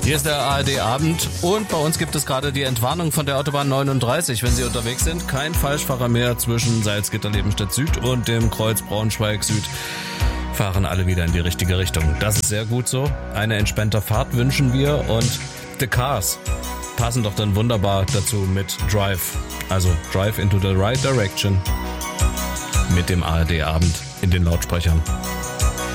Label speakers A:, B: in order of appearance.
A: Hier ist der ARD-Abend und bei uns gibt es gerade die Entwarnung von der Autobahn 39. Wenn Sie unterwegs sind, kein Falschfahrer mehr zwischen Salzgitter-Lebenstedt Süd und dem Kreuz Braunschweig Süd. Fahren alle wieder in die richtige Richtung. Das ist sehr gut so. Eine entspannte Fahrt wünschen wir und The Cars passen doch dann wunderbar dazu mit Drive. Also Drive into the right direction mit dem ARD-Abend in den Lautsprechern.